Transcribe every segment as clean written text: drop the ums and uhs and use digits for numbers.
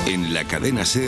En la cadena SER,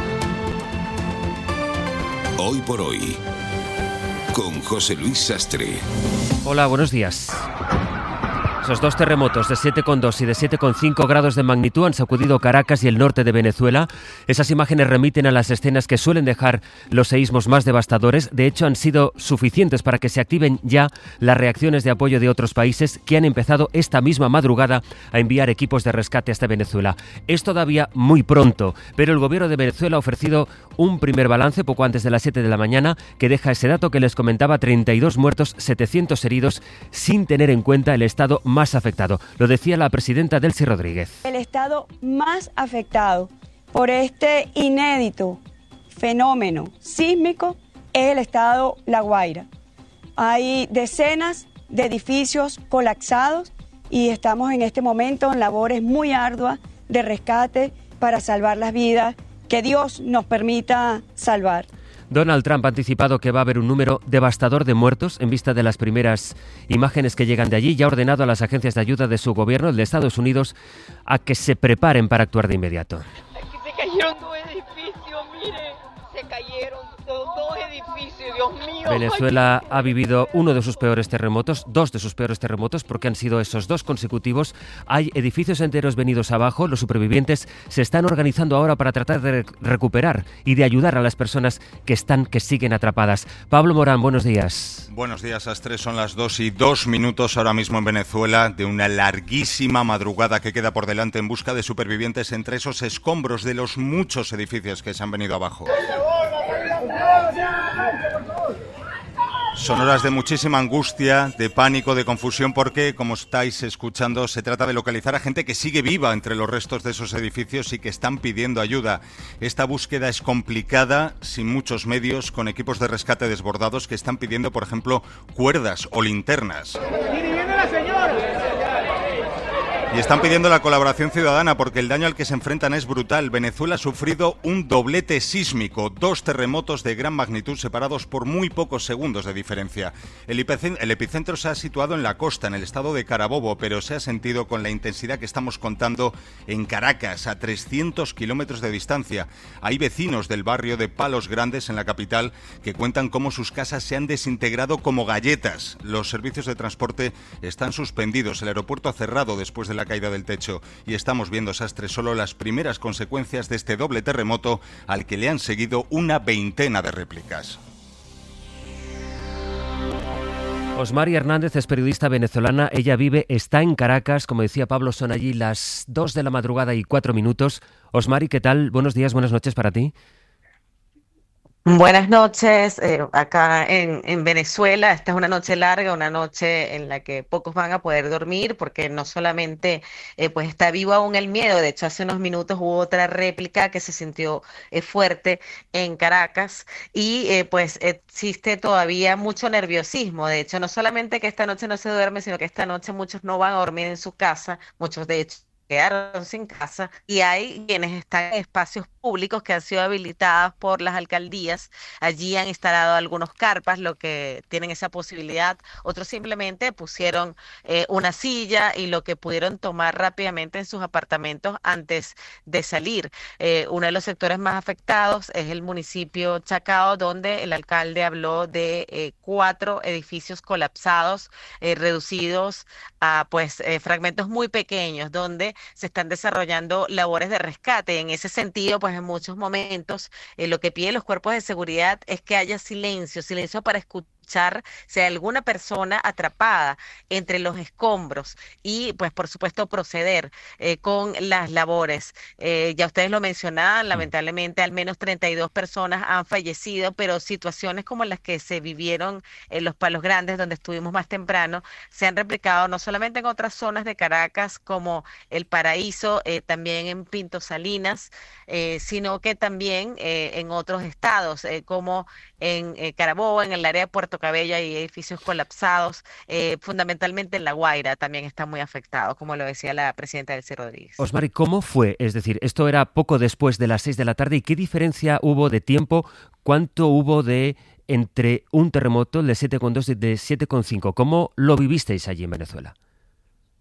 Hoy por Hoy, con José Luis Sastre. Hola, buenos días. Esos dos terremotos de 7,2 y de 7,5 grados de magnitud han sacudido Caracas y el norte de Venezuela. Esas imágenes remiten a las escenas que suelen dejar los seísmos más devastadores. De hecho, han sido suficientes para que se activen ya las reacciones de apoyo de otros países que han empezado esta misma madrugada a enviar equipos de rescate hasta Venezuela. Es todavía muy pronto, pero el gobierno de Venezuela ha ofrecido un primer balance poco antes de las 7 de la mañana que deja ese dato que les comentaba: 32 muertos, 700 heridos, sin tener en cuenta el estado más afectado. Lo decía la presidenta Delcy Rodríguez. El estado más afectado por este inédito fenómeno sísmico es el estado La Guaira. Hay decenas de edificios colapsados y estamos en este momento en labores muy arduas de rescate para salvar las vidas que Dios nos permita salvar. Donald Trump ha anticipado que va a haber un número devastador de muertos en vista de las primeras imágenes que llegan de allí y ha ordenado a las agencias de ayuda de su gobierno, el de Estados Unidos, a que se preparen para actuar de inmediato. Aquí se cayeron dos edificios, mire, se cayeron dos edificios, Dios mío. Venezuela ha vivido uno de sus peores terremotos, dos de sus peores terremotos, porque han sido esos dos consecutivos. Hay edificios enteros venidos abajo. Los supervivientes se están organizando ahora para tratar de recuperar y de ayudar a las personas que siguen atrapadas. Pablo Morán, buenos días. Buenos días, Astres. Son las 2:02 ahora mismo en Venezuela, de una larguísima madrugada que queda por delante en busca de supervivientes entre esos escombros de los muchos edificios que se han venido abajo. Son horas de muchísima angustia, de pánico, de confusión, porque, como estáis escuchando, se trata de localizar a gente que sigue viva entre los restos de esos edificios y que están pidiendo ayuda. Esta búsqueda es complicada, sin muchos medios, con equipos de rescate desbordados que están pidiendo, por ejemplo, cuerdas o linternas. Y están pidiendo la colaboración ciudadana porque el daño al que se enfrentan es brutal. Venezuela ha sufrido un doblete sísmico, dos terremotos de gran magnitud separados por muy pocos segundos de diferencia. El epicentro se ha situado en la costa, en el estado de Carabobo, pero se ha sentido con la intensidad que estamos contando en Caracas, a 300 kilómetros de distancia. Hay vecinos del barrio de Palos Grandes, en la capital, que cuentan cómo sus casas se han desintegrado como galletas. Los servicios de transporte están suspendidos, el aeropuerto ha cerrado después de la caída del techo y estamos viendo, Sastre, solo las primeras consecuencias de este doble terremoto al que le han seguido una veintena de réplicas. Osmari Hernández es periodista venezolana, ella está en Caracas, como decía Pablo, son allí las 2 de la madrugada y 4 minutos. Osmari, ¿qué tal? Buenos días, buenas noches para ti. Buenas noches, acá en Venezuela. Esta es una noche larga, una noche en la que pocos van a poder dormir porque no solamente pues está vivo aún el miedo. De hecho, hace unos minutos hubo otra réplica que se sintió fuerte en Caracas y pues existe todavía mucho nerviosismo. De hecho, no solamente que esta noche no se duerme, sino que esta noche muchos no van a dormir en su casa, muchos de hecho quedaron sin casa, y hay quienes están en espacios públicos que han sido habilitados por las alcaldías. Allí han instalado algunos carpas, lo que tienen esa posibilidad. Otros simplemente pusieron una silla y lo que pudieron tomar rápidamente en sus apartamentos antes de salir. Uno de los sectores más afectados es el municipio Chacao, donde el alcalde habló de 4 edificios colapsados, reducidos a fragmentos muy pequeños, donde se están desarrollando labores de rescate. En ese sentido, pues en muchos momentos lo que piden los cuerpos de seguridad es que haya silencio para escuchar si hay alguna persona atrapada entre los escombros y pues por supuesto proceder con las labores. Ya ustedes lo mencionaban, lamentablemente al menos 32 personas han fallecido, pero situaciones como las que se vivieron en los Palos Grandes, donde estuvimos más temprano, se han replicado no solamente en otras zonas de Caracas como El Paraíso, también en Pinto Salinas, sino que también en otros estados como en Carabobo, en el área de Puerto Cabello, y edificios colapsados, fundamentalmente en La Guaira también está muy afectado, como lo decía la presidenta Delcy Rodríguez. Osmari, ¿cómo fue? Es decir, esto era poco después de las 6 de la tarde, ¿y qué diferencia hubo de tiempo? ¿Cuánto hubo entre un terremoto, el de 7,2 y de 7,5? ¿Cómo lo vivisteis allí en Venezuela?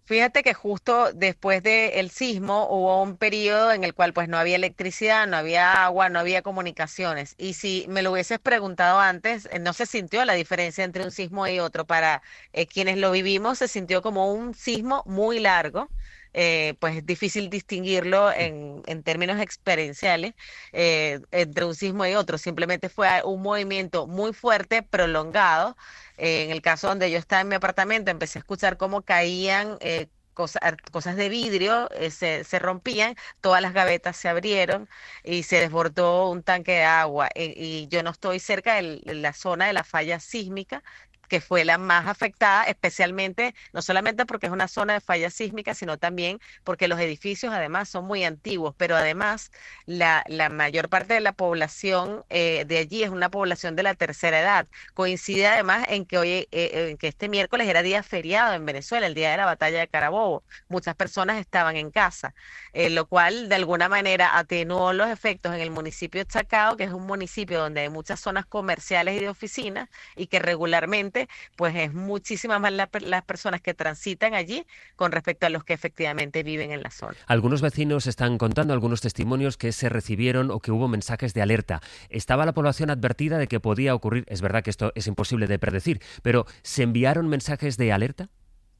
Fíjate que justo después del sismo hubo un periodo en el cual pues no había electricidad, no había agua, no había comunicaciones. Y si me lo hubieses preguntado antes, no se sintió la diferencia entre un sismo y otro. Para quienes lo vivimos, se sintió como un sismo muy largo. Pues es difícil distinguirlo en términos experienciales entre un sismo y otro. Simplemente fue un movimiento muy fuerte, prolongado. En el caso donde yo estaba en mi apartamento, empecé a escuchar cómo caían cosas de vidrio, se rompían, todas las gavetas se abrieron y se desbordó un tanque de agua. Y yo no estoy cerca de la zona de la falla sísmica, que fue la más afectada, especialmente, no solamente porque es una zona de falla sísmica, sino también porque los edificios además son muy antiguos, pero además la mayor parte de la población de allí es una población de la tercera edad. Coincide además en que hoy, en que este miércoles era día feriado en Venezuela, el día de la batalla de Carabobo. Muchas personas estaban en casa, lo cual de alguna manera atenuó los efectos en el municipio de Chacao, que es un municipio donde hay muchas zonas comerciales y de oficinas y que regularmente pues es muchísimas más las personas que transitan allí con respecto a los que efectivamente viven en la zona. Algunos vecinos están contando algunos testimonios que se recibieron o que hubo mensajes de alerta. ¿Estaba la población advertida de que podía ocurrir? Es verdad que esto es imposible de predecir, pero ¿se enviaron mensajes de alerta?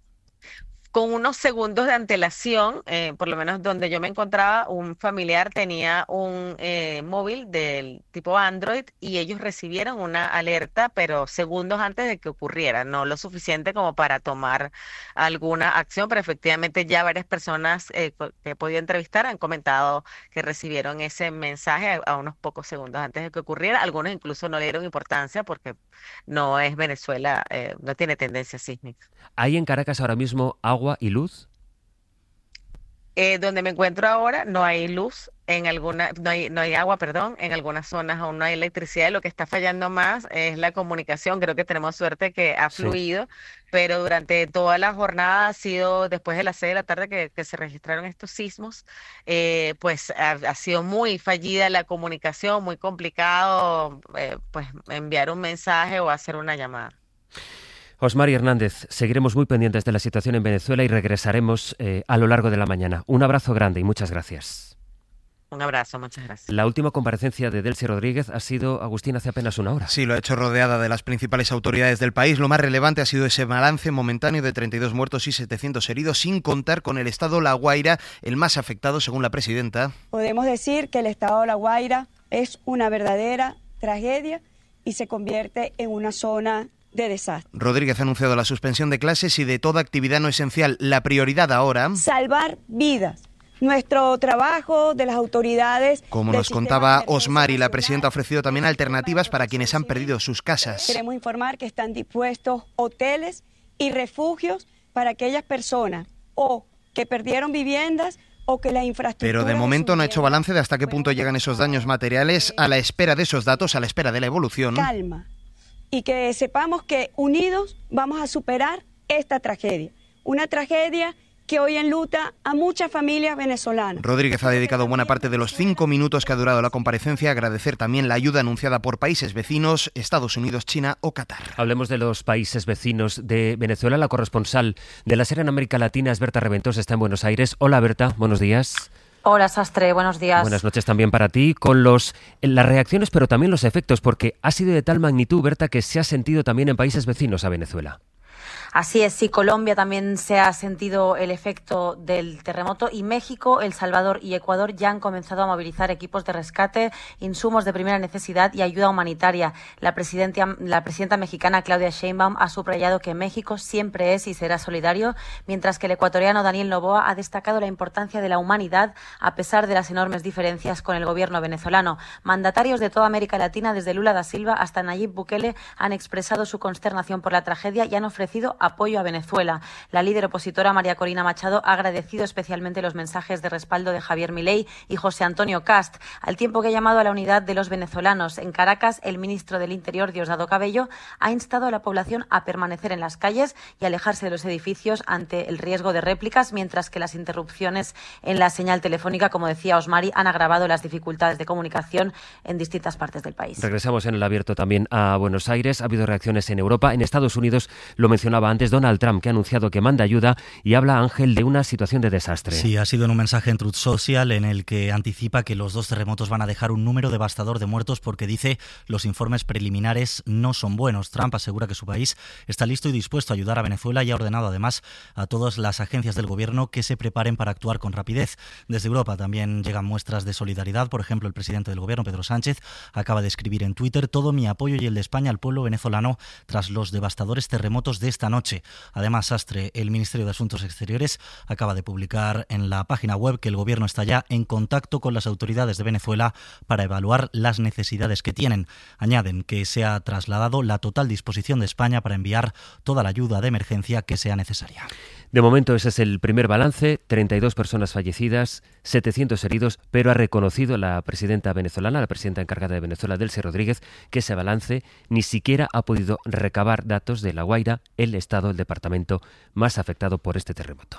Con unos segundos de antelación, por lo menos donde yo me encontraba, un familiar tenía un móvil del tipo Android y ellos recibieron una alerta, pero segundos antes de que ocurriera, no lo suficiente como para tomar alguna acción, pero efectivamente ya varias personas que he podido entrevistar han comentado que recibieron ese mensaje a unos pocos segundos antes de que ocurriera. Algunos incluso no le dieron importancia porque no es Venezuela, no tiene tendencia sísmica. ¿Hay en Caracas ahora mismo agua y luz? Donde me encuentro ahora no hay luz, no hay agua, perdón, en algunas zonas aún no hay electricidad y lo que está fallando más es la comunicación. Creo que tenemos suerte que ha fluido, pero durante toda la jornada ha sido después de las 6 de la tarde que se registraron estos sismos, pues ha sido muy fallida la comunicación, muy complicado pues enviar un mensaje o hacer una llamada. Osmari Hernández, seguiremos muy pendientes de la situación en Venezuela y regresaremos a lo largo de la mañana. Un abrazo grande y muchas gracias. Un abrazo, muchas gracias. La última comparecencia de Delcy Rodríguez ha sido, Agustín, hace apenas una hora. Sí, lo ha hecho rodeada de las principales autoridades del país. Lo más relevante ha sido ese balance momentáneo de 32 muertos y 700 heridos, sin contar con el estado La Guaira, el más afectado según la presidenta. Podemos decir que el estado La Guaira es una verdadera tragedia y se convierte en una zona de desastre. Rodríguez ha anunciado la suspensión de clases y de toda actividad no esencial. La prioridad ahora... salvar vidas. Nuestro trabajo de las autoridades... Como nos contaba Osmari, la presidenta ha ofrecido también alternativas para quienes han perdido sus casas. Queremos informar que están dispuestos hoteles y refugios para aquellas personas o que perdieron viviendas o que la infraestructura... Pero de momento no ha hecho balance de hasta qué punto llegan esos daños materiales. A la espera de esos datos, a la espera de la evolución... calma. Y que sepamos que unidos vamos a superar esta tragedia. Una tragedia que hoy enluta a muchas familias venezolanas. Rodríguez ha dedicado buena parte de los 5 minutos que ha durado la comparecencia a agradecer también la ayuda anunciada por países vecinos, Estados Unidos, China o Qatar. Hablemos de los países vecinos de Venezuela. La corresponsal de la SER en América Latina es Berta Reventós, está en Buenos Aires. Hola Berta, buenos días. Hola Sastre, buenos días. Buenas noches también para ti, con las reacciones pero también los efectos, porque ha sido de tal magnitud, Berta, que se ha sentido también en países vecinos a Venezuela. Así es, sí, Colombia también se ha sentido el efecto del terremoto y México, El Salvador y Ecuador ya han comenzado a movilizar equipos de rescate, insumos de primera necesidad y ayuda humanitaria. La presidenta mexicana Claudia Sheinbaum ha subrayado que México siempre es y será solidario, mientras que el ecuatoriano Daniel Noboa ha destacado la importancia de la humanidad a pesar de las enormes diferencias con el gobierno venezolano. Mandatarios de toda América Latina, desde Lula da Silva hasta Nayib Bukele, han expresado su consternación por la tragedia y han ofrecido apoyo a Venezuela. La líder opositora María Corina Machado ha agradecido especialmente los mensajes de respaldo de Javier Milei y José Antonio Cast, al tiempo que ha llamado a la unidad de los venezolanos. En Caracas, el ministro del Interior, Diosdado Cabello, ha instado a la población a permanecer en las calles y alejarse de los edificios ante el riesgo de réplicas, mientras que las interrupciones en la señal telefónica, como decía Osmari, han agravado las dificultades de comunicación en distintas partes del país. Regresamos en el abierto también a Buenos Aires. Ha habido reacciones en Europa. En Estados Unidos, lo mencionaba comentaba antes Donald Trump, que ha anunciado que manda ayuda, y habla, Ángel, de una situación de desastre. Sí, ha sido en un mensaje en Truth Social en el que anticipa que los 2 terremotos van a dejar un número devastador de muertos porque dice los informes preliminares no son buenos. Trump asegura que su país está listo y dispuesto a ayudar a Venezuela y ha ordenado además a todas las agencias del gobierno que se preparen para actuar con rapidez. Desde Europa también llegan muestras de solidaridad. Por ejemplo, el presidente del gobierno, Pedro Sánchez, acaba de escribir en Twitter: todo mi apoyo y el de España al pueblo venezolano tras los devastadores terremotos de esta noche. Además, Sastre, el Ministerio de Asuntos Exteriores, acaba de publicar en la página web que el gobierno está ya en contacto con las autoridades de Venezuela para evaluar las necesidades que tienen. Añaden que se ha trasladado la total disposición de España para enviar toda la ayuda de emergencia que sea necesaria. De momento ese es el primer balance, 32 personas fallecidas, 700 heridos, pero ha reconocido la presidenta venezolana, la presidenta encargada de Venezuela, Delcy Rodríguez, que ese balance ni siquiera ha podido recabar datos de La Guaira, el estado, el departamento más afectado por este terremoto.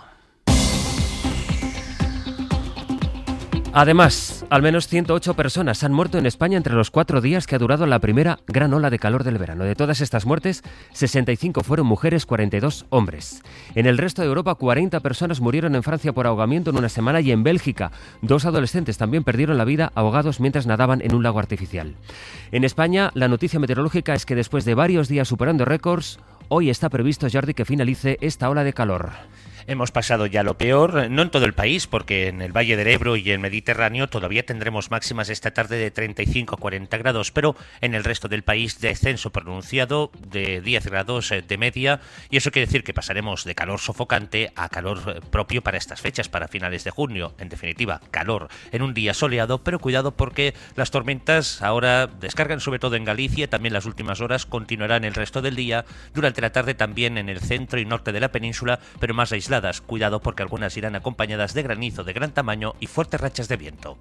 Además, al menos 108 personas han muerto en España entre los 4 días que ha durado la primera gran ola de calor del verano. De todas estas muertes, 65 fueron mujeres, 42 hombres. En el resto de Europa, 40 personas murieron en Francia por ahogamiento en una semana y en Bélgica 2 adolescentes también perdieron la vida ahogados mientras nadaban en un lago artificial. En España, la noticia meteorológica es que después de varios días superando récords, hoy está previsto, Jordi, que finalice esta ola de calor. Hemos pasado ya lo peor, no en todo el país, porque en el Valle del Ebro y el Mediterráneo todavía tendremos máximas esta tarde de 35 a 40 grados, pero en el resto del país descenso pronunciado de 10 grados de media, y eso quiere decir que pasaremos de calor sofocante a calor propio para estas fechas, para finales de junio. En definitiva, calor en un día soleado, pero cuidado porque las tormentas ahora descargan sobre todo en Galicia, también las últimas horas continuarán el resto del día, durante la tarde también en el centro y norte de la península, pero más aisladas. Cuidado porque algunas irán acompañadas de granizo de gran tamaño y fuertes rachas de viento.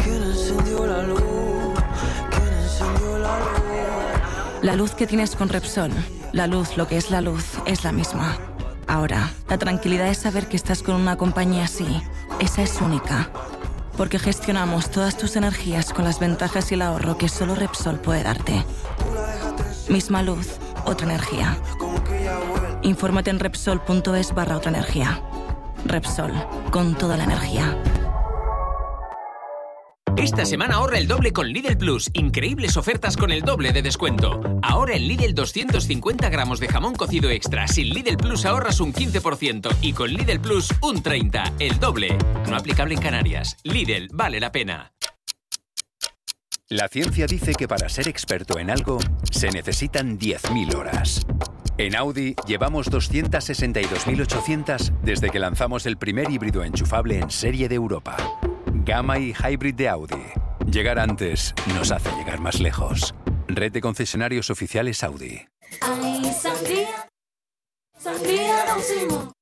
La luz que tienes con Repsol, la luz, lo que es la luz, es la misma. Ahora, la tranquilidad es saber que estás con una compañía así. Esa es única. Porque gestionamos todas tus energías con las ventajas y el ahorro que solo Repsol puede darte. Misma luz, otra energía. Infórmate en Repsol.es/otra energía. Repsol, con toda la energía. Esta semana ahorra el doble con Lidl Plus. Increíbles ofertas con el doble de descuento. Ahora en Lidl 250 gramos de jamón cocido extra. Sin Lidl Plus ahorras un 15% y con Lidl Plus un 30%. El doble. No aplicable en Canarias. Lidl, vale la pena. La ciencia dice que para ser experto en algo se necesitan 10.000 horas. En Audi llevamos 262.800 desde que lanzamos el primer híbrido enchufable en serie de Europa. Gamma y Hybrid de Audi. Llegar antes nos hace llegar más lejos. Red de concesionarios oficiales Audi.